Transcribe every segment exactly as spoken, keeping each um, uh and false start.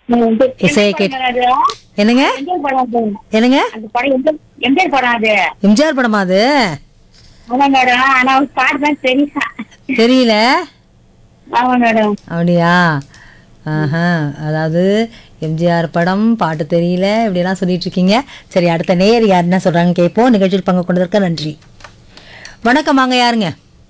இசையை கேட்டு என்னங்க என்னங்க எம்ஜிஆர் படம் அது. எம்ஜிஆர் படமா அது? ஆமா மேடம். ஆனா பாட்டு தான் தெரியுமா? தெரியல. ஆமா மேடம். அப்படியா? ஆஹா, அதாவது எம்ஜிஆர் படம் பாட்டு தெரியல இப்படியெல்லாம் சொல்லிட்டு இருக்கீங்க. சரி, அடுத்த நேயர் யார் என்ன சொல்றாங்க கேட்போம். நிகழ்ச்சியில் பங்கு கொண்டதற்கு நன்றி. வணக்கம், வாங்க. யாருங்க?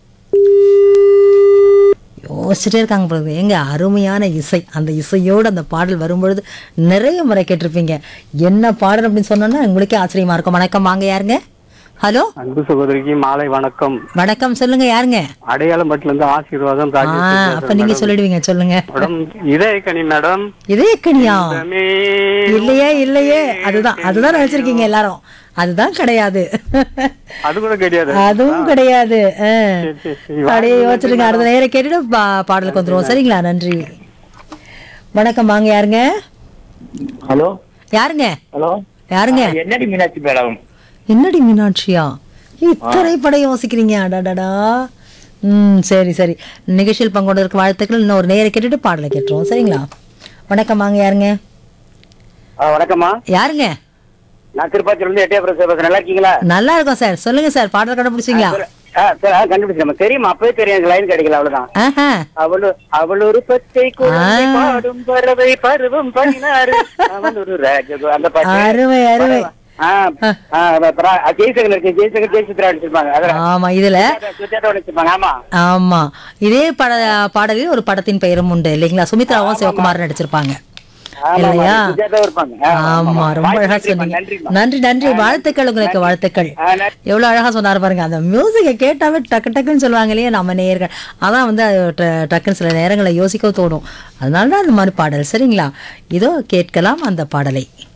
யோசிச்சுட்டே இருக்காங்க பொழுது. எங்க அருமையான இசை, அந்த இசையோடு அந்த பாடல் வரும்பொழுது நிறைய முறை கேட்டிருப்பீங்க. என்ன பாடல் அப்படின்னு சொன்னோன்னா உங்களுக்கே ஆச்சரியமா இருக்கும். வணக்கம், வாங்க. யாருங்க? ஹலோ, அன்பு சகோதரிக்கு மாலை வணக்கம். வணக்கம், சொல்லுங்க. யாருங்க? அடையாளம் பட்டில இருந்து ஆசீர்வாதம். அப்ப நீங்க சொல்லிடுவீங்க, சொல்லுங்க. மேடம், இதயக்கனி மேடம். இதயக்கனியா? இல்லையே இல்லையே, அதுதான் அதுதான் நினைச்சிருக்கீங்க எல்லாரும். அதுதான் கிடையாது. அது கூட கிடையாது. அதுவும் கிடையாது. அப்படியே யோசிச்சிருங்க. அடுத்த நேரம் கேட்டுட்டு பாடலுக்கு வந்துருவோம். சரிங்களா? நன்றி. வணக்கம், வாங்க. யாருங்க? ஹலோ, யாருங்க? ஹலோ, யாருங்க? என்னடி மீனாட்சி மேடம்? என்னடி மீனாட்சியா? இத்தனை படம் யோசிக்கிறீங்க? அடாடா. ம், சரி சரி. நிகழ்ச்சியில் பங்கொண்டதற்கு வாழ்த்துக்கள். இன்னும் ஒரு நேரம் கேட்டுட்டு பாடலை கேட்டுருவோம். சரிங்களா? வணக்கம், வாங்க. யாருங்க? வணக்கம்மா. யாருங்க? நான் திருப்பாச்சியில இருந்து எட்டயபுரம் பேசுறேன். நல்லா இருக்கீங்களா? நல்லா இருக்கும் சார். சொல்லுங்க சார், பாடல் கண்டுபிடிச்சிங்களா? கண்டுபிடிச்சேன். தெரியுமா? அப்பவே தெரியும். லைன் கிடைக்கல, அவ்வளவுதான். அவளு அவளொரு பச்சை குழந்தை பாடும் பறவை பருவம் பதினாறு அவன் ஒரு ராஜ அந்த பாட்டு. அருமை அருமை. ஜெய்சங்கர் ஜெய்சங்கர் ஜெயசித்ரா அடிச்சிருப்பாங்க. ஆமா, இதுல ஆமா ஆமா இதே பட பாடலில் ஒரு படத்தின் பெயரும் உண்டு இல்லைங்களா? சுமித்ராவும் சிவகுமார் நடிச்சிருப்பாங்க இல்லையா? ஆமா, ரொம்ப அழகா சொன்னீங்க. நன்றி நன்றி. வாழ்த்துக்கள் உங்களுக்கு, வாழ்த்துக்கள். எவ்வளவு அழகா சொன்னாரு பாருங்க. அந்த மியூசிக்கை கேட்டாவே டக்கு டக்குன்னு சொல்லுவாங்க இல்லையா நம்ம நேயர்கள். அதான் வந்து டக்குன்னு சில நேரங்களை யோசிக்க தோணும். அதனாலதான் அந்த மாதிரி பாடல். சரிங்களா? இதோ கேட்கலாம் அந்த பாடலை.